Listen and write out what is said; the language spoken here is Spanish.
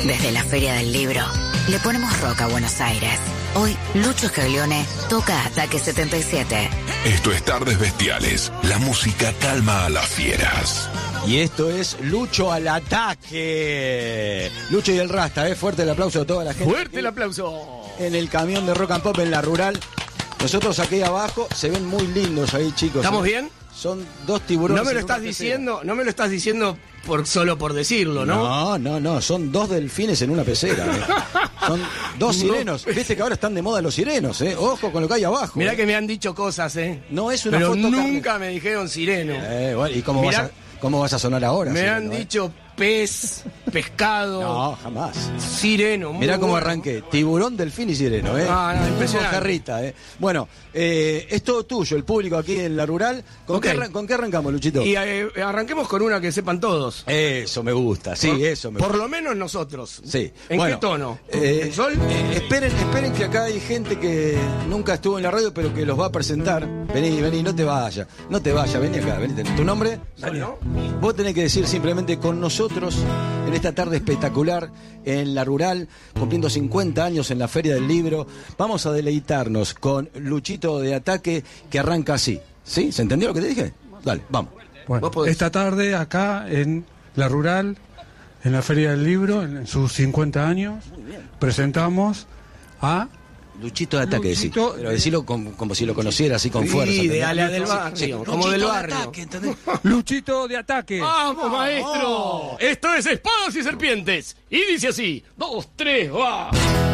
Desde la Feria del Libro, le ponemos rock a Buenos Aires. Hoy, Lucho Scaglione toca Ataque 77. Esto es Tardes Bestiales. La música calma a las fieras. Y esto es Lucho al ataque. Lucho y el Rasta, fuerte el aplauso de toda la gente. ¡Fuerte el aplauso! En el camión de Rock and Pop en la rural. Nosotros aquí abajo se ven muy lindos ahí, chicos. ¿Estamos bien? Son dos tiburones. No me lo estás diciendo solo por decirlo, ¿no? No, son dos delfines en una pecera. Son dos sirenos. Viste que ahora están de moda los sirenos, Ojo con lo que hay abajo. Mirá que me han dicho cosas, No es una pero foto nunca me dijeron sireno. Bueno, ¿y cómo vas a sonar ahora? Me sireno, han dicho pez, pescado. No, jamás. Sireno. Mirá cómo arranqué. Tiburón, delfín y sireno, No, impresionante. Jarrita, Bueno, es todo tuyo, el público aquí en la rural. ¿Con qué arrancamos, Luchito? Y arranquemos con una que sepan todos. Eso me gusta, sí, eso me gusta. Por lo menos nosotros. Sí. ¿En qué tono? ¿El sol? Esperen que acá hay gente que nunca estuvo en la radio, pero que los va a presentar. Vení, no te vayas, vení acá, vení. ¿Tu nombre? Bueno. Vos tenés que decir simplemente con nosotros en esta tarde espectacular en la rural, cumpliendo 50 años en la Feria del Libro. Vamos a deleitarnos con Luchito de Ataque, que arranca así. ¿Sí? ¿Se entendió lo que te dije? Dale, vamos. Bueno, esta tarde acá en la rural, en la Feria del Libro, en sus 50 años, presentamos a Luchito de Ataque, Luchito, pero decirlo como si lo conociera, así con fuerza. Sí, del barrio, sí, como del barrio. De Ataque, ¿entendés? Luchito de Ataque. ¡Vamos, maestro! Esto es Espadas y Serpientes. Y dice así: 2, 3, va.